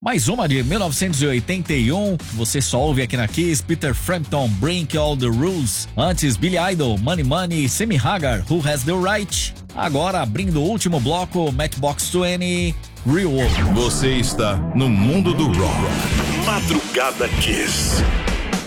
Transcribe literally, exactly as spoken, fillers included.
Mais uma de mil novecentos e oitenta e um, você só ouve aqui na Kiss, Peter Frampton, Break All the Rules. Antes, Billy Idol, Money Money, Sammy Hagar, Who Has the Right. Agora, abrindo o último bloco, Matchbox vinte, Real World. Você está no mundo do rock. Madrugada Kiss.